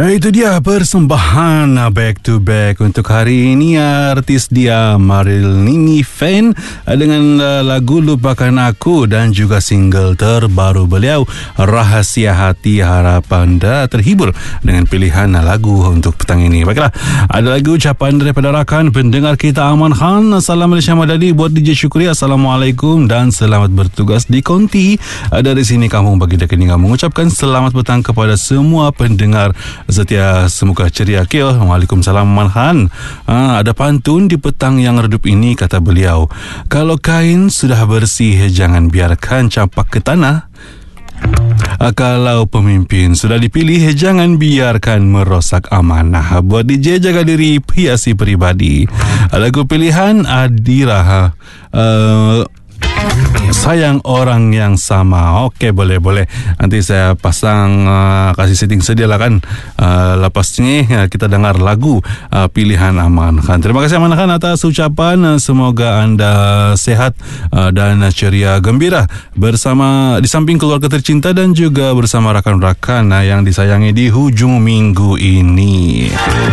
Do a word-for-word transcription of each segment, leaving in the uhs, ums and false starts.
Itu dia persembahan back to back untuk hari ini, artis dia Marilyn Fan dengan lagu Lupakan Aku dan juga single terbaru beliau Rahasia Hati. Harap anda terhibur dengan pilihan lagu untuk petang ini. Baiklah, ada lagi ucapan daripada rakan pendengar kita Aman Khan. Salam Malaysia Madani buat D J Syukri. Assalamualaikum dan selamat bertugas di Konti. Dari sini Kampung Bagi Rekening mengucapkan selamat petang kepada semua pendengar setia, semoga ceria. Okay, oh. Waalaikumsalam Manhan. Ha, ada pantun di petang yang redup ini, kata beliau, kalau kain sudah bersih jangan biarkan campak ke tanah. Kalau pemimpin sudah dipilih jangan biarkan merosak amanah. Buat D J jaga diri, hiasi pribadi. Lagu pilihan Adira, uh, Sayang Orang Yang Sama. Okey, boleh-boleh. Nanti saya pasang, uh, kasih setting sedialah kan. Uh, lepas ni uh, kita dengar lagu uh, pilihan Aman Khan. Terima kasih Aman Khan atas ucapan. Uh, semoga anda sehat uh, dan ceria gembira bersama, di samping keluarga tercinta dan juga bersama rakan-rakan uh, yang disayangi di hujung minggu ini.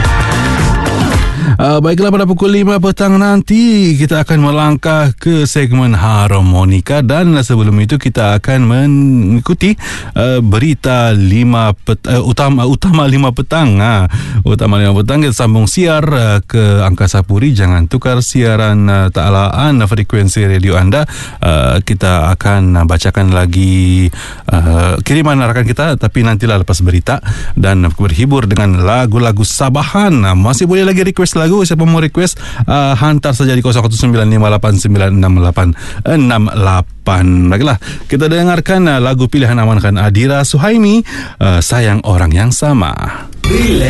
Uh, baiklah, pada pukul lima petang nanti kita akan melangkah ke segmen Harmonika, dan sebelum itu kita akan mengikuti uh, berita lima pet, uh, utama utama lima petang. Uh, utama lima petang kita sambung siar uh, ke Angkasa Puri. Jangan tukar siaran uh, taklaan frekuensi radio anda. Uh, kita akan uh, bacakan lagi uh, kiriman rakan kita, tapi nantilah lepas berita, dan berhibur dengan lagu-lagu Sabahan. Uh, masih boleh lagi request lagu. Siapa mau request, uh, hantar saja di kosong satu sembilan lima lapan sembilan enam lapan enam lapan. Baiklah, kita dengarkan uh, lagu pilihan Aman Khan Adira Suhaimi, uh, Sayang Orang Yang Sama.